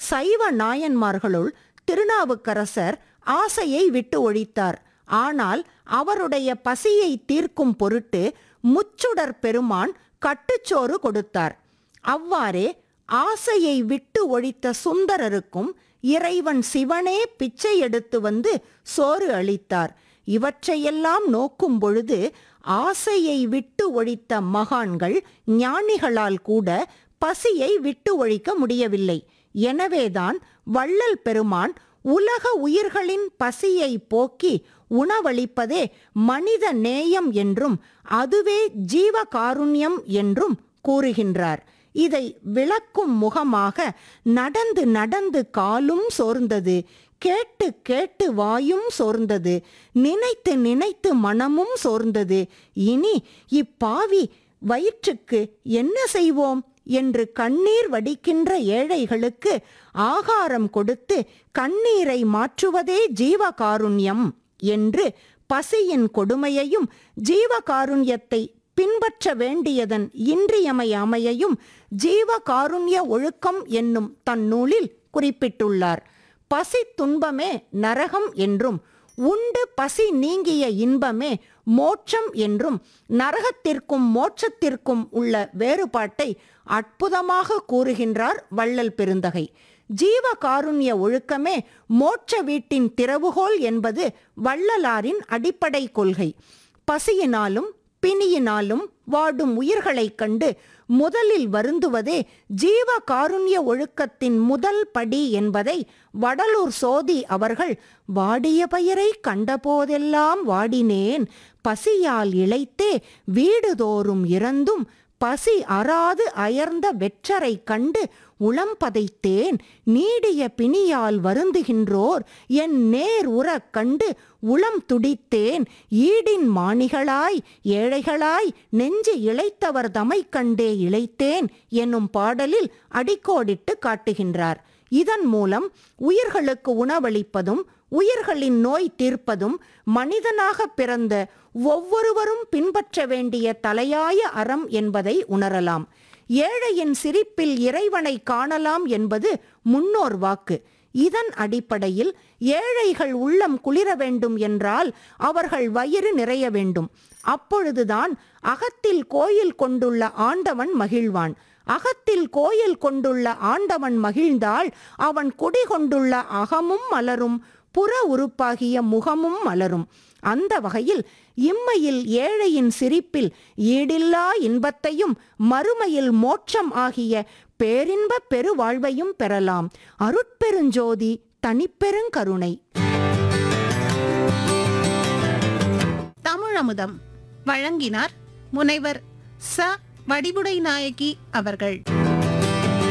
சைவ நாயன்மார்களுள் திருநாவுக்கரசர் ஆசையை விட்டு ஒழித்தார். ஆனால் அவருடைய பசியை தீர்க்கும் பொருட்டு முச்சுடர் பெருமான் கட்டுச்சோறு கொடுத்தார். அவ்வாறே ஆசையை விட்டு ஒழித்த சுந்தரருக்கும் இறைவன் சிவனே பிச்சை எடுத்து வந்து சோறு அளித்தார். இவற்றையெல்லாம் நோக்கும் பொழுது ஆசையை விட்டு ஒழித்த மகான்கள் ஞானிகளால் கூட பசியை விட்டு ஒழிக்க முடியவில்லை. எனவேதான் வள்ளல் பெருமான் உலக உயிர்களின் பசியை போக்கி உணவளிப்பதே மனித நேயம் என்றும் அதுவே ஜீவகாருண்யம் என்றும் கூறுகின்றார். இதை விளக்கும் முகமாக நடந்து நடந்து காலும் சோர்ந்தது, கேட்டு கேட்டு வாயும் சோர்ந்தது, நினைத்து நினைத்து மனமும் சோர்ந்தது, இனி இப்பாவி வயிற்றுக்கு என்ன செய்வோம் என்று கண்ணீர் வடிக்கின்ற ஏழைகளுக்கு ஆகாரம் கொடுத்து கண்ணீரை மாற்றுவதே ஜீவகாருண்யம் என்று பசியின் கொடுமையையும் ஜீவகாருண்யத்தை பின்பற்ற வேண்டியதன் இன்றியமையாமையையும் ஜீவகாருண்ய ஒழுக்கம் என்னும் தன் நூலில் குறிப்பிட்டுள்ளார். பசி துன்பமே நரகம் என்றும் உண்டு பசி நீங்கிய இன்பமே மோட்சம் என்றும் நரகத்திற்கும் மோட்சத்திற்கும் உள்ள வேறுபாட்டை அற்புதமாக கூறுகின்றார் வள்ளல் பெருந்தகை. ஜீவகாருண்ய ஒழுக்கமே மோட்ச வீட்டின் திறவுகோல் என்பது வள்ளலாரின் அடிப்படை கொள்கை. பசியினாலும் பிணியினாலும் வாடும் உயிர்களைக் கண்டு முதலில் வருந்துவதே ஜீவகாருண்ய ஒழுக்கத்தின் முதல் படி என்பதை வடலூர் சோதி அவர்கள் வாடிய பயிரை கண்டபோதெல்லாம் வாடினேன், பசியால் இளைத்தே வீடுதோறும் இறந்தும் பசி அறாது அயர்ந்த வெற்றரை கண்டு உளம் பதைத்தேன், நீடிய பிணியால் வருந்துகின்றோர் என் நேர் உறக் கண்டு உளம் துடித்தேன், ஈடின் மாணிகளாய் ஏழைகளாய் நெஞ்சு இளைத்தவர் தமை கண்டே இளைத்தேன் என்னும் பாடலில் அடிக்கோடிட்டு காட்டுகின்றார். இதன் மூலம் உயிர்களுக்கு உணவளிப்பதும் உயிர்களின் நோய் தீர்ப்பதும் மனிதனாக பிறந்த ஒவ்வொருவரும் பின்பற்ற வேண்டிய தலையாய அறம் என்பதை உணரலாம். ஏழையின் சிரிப்பில் இறைவனை காணலாம் என்பது முன்னோர் வாக்கு. இதன் அடிப்படையில் ஏழைகள் உள்ளம் குளிர வேண்டும் என்றால் அவர்கள் வயிறு நிறைய வேண்டும். அப்பொழுதுதான் அகத்தில் கோயில் கொண்டுள்ள ஆண்டவன் மகிழ்வான். அகத்தில் கோயில் கொண்டுள்ள ஆண்டவன் மகிழ்ந்தால் அவன் குடிகொண்டுள்ள அகமும் மலரும், புற உறுப்பாகிய முகமும் மலரும். அந்த வகையில் இம்மையில் ஏழையின் சிரிப்பில் ஈடில்லா இன்பத்தையும் மறுமையில் மோட்சம் ஆகிய பேரின்ப பெருவாழ்வையும் பெறலாம். அருட்பெருஞ்சோதி தனிப்பெருங்கருணை. தமிழமுதம் வழங்கினார் முனைவர் ச. வடிவுடை நாயகி அவர்கள்.